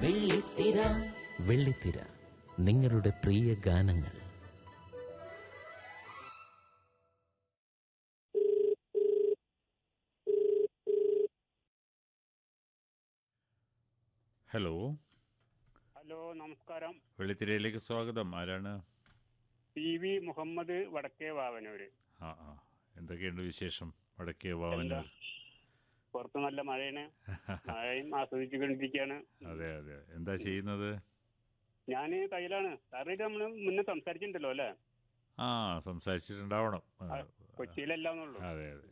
വെള്ളിത്തിര. വെള്ളിത്തിര, നിങ്ങളുടെ പ്രിയ ഗാനങ്ങൾ. Hello. Hello, നമസ്കാരം. വെള്ളിത്തിരയിലേക്ക് സ്വാഗതം. ആരാണ്? പി വി മുഹമ്മദ്, വടക്കേ വാവനൂര്. ആ ആ എന്തൊക്കെയുണ്ട് വിശേഷം വടക്കേ വാവനൂർ? പുറത്ത് നല്ല മഴയാണ്. മഴയും ആസ്വദിച്ചുകൊണ്ടിരിക്കുകയാണ്. അതെ അതെ. എന്താ ചെയ്യുന്നത്? ഞാൻ കയ്യിലാണ്. സാറിന് നമ്മള് മുന്നേ സംസാരിച്ചിട്ടുണ്ടല്ലോ അല്ലേ? ആ, സംസാരിച്ചിട്ടുണ്ടാവണം. കൊച്ചിയിലല്ലാന്നുള്ളൂ. അതെ അതെ.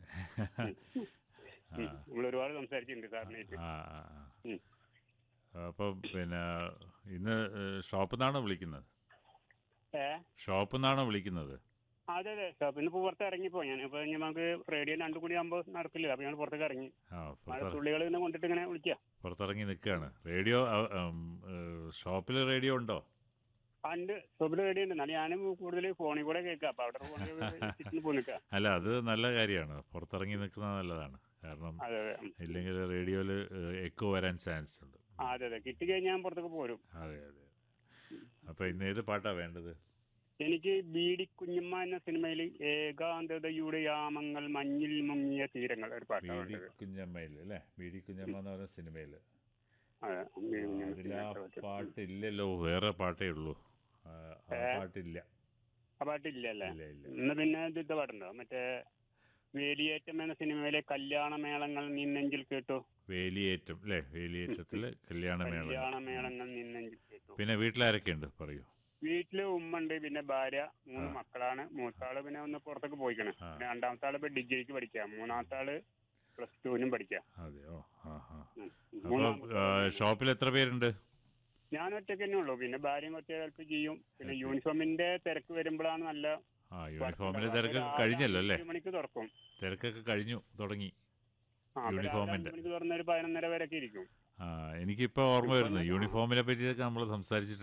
നമ്മൾ ഒരുപാട് സംസാരിച്ചിട്ടുണ്ട് സാറിനായിട്ട്. ആ ആ അപ്പം പിന്നെ ഇന്ന് ഷോപ്പിൽ നിന്നാണോ വിളിക്കുന്നത്? ഷോപ്പിൽ നിന്നാണോ വിളിക്കുന്നത്? അതെ അതെ. ഷോപ്പിൽ ഇപ്പോൾ പുറത്ത് ഇറങ്ങിപ്പോ ഞാൻ. ഇപ്പൊ നമുക്ക് റേഡിയോ 2 കൂടി ആകുമ്പോൾ നടക്കില്ല. അപ്പൊ ഞാൻ പുറത്തേക്ക് ഇറങ്ങി. മഴത്തുള്ളികൾ ഇങ്ങനെ കൊണ്ടിട്ട് ഇങ്ങനെ വിളിക്കുക. പുറത്തിറങ്ങി നിൽക്കുകയാണ്. റേഡിയോ ഷോപ്പിൽ റേഡിയോ ഉണ്ടോ? ഉണ്ട്, ഷോപ്പിൽ റേഡിയോ ഉണ്ട്. എന്നാലും ഞാനും കൂടുതൽ ഫോണിൽ കൂടെ കേൾക്കാം. അപ്പൊ അവിടെ ഫോണിൽ പോയി നിൽക്കുക. അല്ല, അത് നല്ല കാര്യമാണ്. പുറത്തിറങ്ങി നിൽക്കുന്നത് നല്ലതാണ്. കാരണം ഇല്ലെങ്കിൽ റേഡിയോയിൽ എക്കോ വരാൻ ചാൻസ് ഉണ്ട്. അതെ അതെ. കിട്ടിക്കഴിഞ്ഞാൽ ഞാൻ പുറത്തേക്ക് പോരും. അതെ അതെ. അപ്പൊ ഇന്ന് ഏത് പാട്ടാ വേണ്ടത്? എനിക്ക് ബീഡി കുഞ്ഞമ്മ എന്ന സിനിമയിൽ ഏകാന്തതയുടെ യാമങ്ങൾ മഞ്ഞിൽ മുങ്ങിയ തീരങ്ങൾ ഒരു പാട്ടാണ്. ബീഡി കുഞ്ഞമ്മയിൽ അല്ലേ? ബീഡി കുഞ്ഞമ്മ എന്ന് പറയുന്ന സിനിമയില് അതിൽ ആ പാട്ടില്ലല്ലോ, വേറെ പാട്ടേ ഉള്ളൂ. പാട്ടില്ല. ആ പാട്ടില്ല അല്ലേ? ഇല്ല ഇല്ല. ഇന്ന് പിന്നെ ഇത് പാട്ടുണ്ടോ? മറ്റേ വേലിയേറ്റം എന്ന സിനിമയിലെ കല്യാണമേളങ്ങൾ നിന്നെഞ്ചിൽ കേട്ടു. വേലിയേറ്റം അല്ലേ? വേലിയേറ്റത്തില് കല്യാണമേളങ്ങൾ നിന്നെഞ്ചിൽ കേട്ടു. പിന്നെ വീട്ടിലാരൊക്കെയുണ്ട് പറയൂ? വീട്ടില് ഉമ്മ ഉണ്ട്, പിന്നെ ഭാര്യ, 3 മക്കളാണ്. മൂത്താള് പിന്നെ ഒന്ന് പുറത്തേക്ക് പോയിക്കണ്. രണ്ടാമത്തെ ആള് ഇപ്പൊ ഡിഗ്രിക്ക് പഠിക്കാം. മൂന്നാമത്തെ ആള് +2 പഠിക്കാം. അതെയോ? ഷോപ്പിൽ എത്ര പേരുണ്ട്? ഞാൻ ഒറ്റയ്ക്ക് തന്നെ ഉള്ളൂ. പിന്നെ ഭാര്യയും കുറച്ച് ഹെൽപ്പ് ചെയ്യും. പിന്നെ യൂണിഫോമിന്റെ തിരക്ക് വരുമ്പോഴാണ് നല്ല. യൂണിഫോമിന്റെ തിരക്കൊക്കെ കഴിഞ്ഞല്ലോ അല്ലേ? 7 മണിക്ക് തുറക്കും. തിരക്കൊക്കെ തുടങ്ങി യൂണിഫോമിന്റെ. 7 മണിക്ക് തുറന്ന ഒരു 11:30 വരെയൊക്കെ ഇരിക്കും. എനിക്കിപ്പോ ഓർമ്മ വരുന്നു യൂണിഫോമിനെ പറ്റിയൊക്കെ നമ്മൾ സംസാരിച്ചിട്ടുണ്ട്.